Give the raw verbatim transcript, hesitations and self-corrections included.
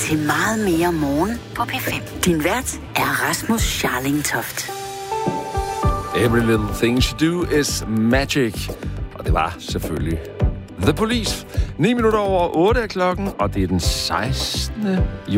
til meget mere morgen på P fem. Din vært er Rasmus Scharling-Toft. Every little thing you do is magic. Og det var selvfølgelig The Police. ni minutter over otte er klokken, og det er den sekstende